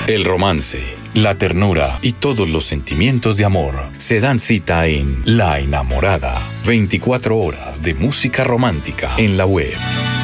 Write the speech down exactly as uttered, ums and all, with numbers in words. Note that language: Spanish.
El romance, la ternura y todos los sentimientos de amor se dan cita en La Enamorada. veinticuatro horas de música romántica en la web.